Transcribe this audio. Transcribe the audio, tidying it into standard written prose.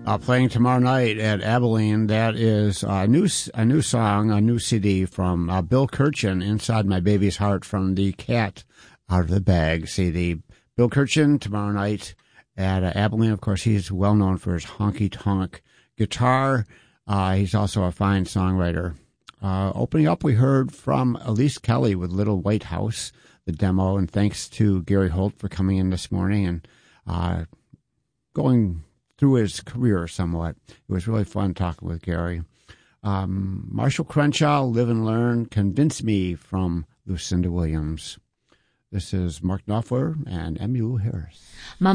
Playing tomorrow night at Abilene. That is a new song, a new CD from Bill Kirchen, Inside My Baby's Heart, from the Cat Out of the Bag CD. Bill Kirchen tomorrow night at Abilene. Of course, he's well known for his honky-tonk guitar. He's also a fine songwriter. Opening up, we heard from Elise Kelly with Little White House, the demo, and thanks to Gary Holt for coming in this morning and going through his career somewhat. It was really fun talking with Gary. Marshall Crenshaw, Live and Learn, Convince Me, from Lucinda Williams. This is Mark Knopfler and Emmylou Harris.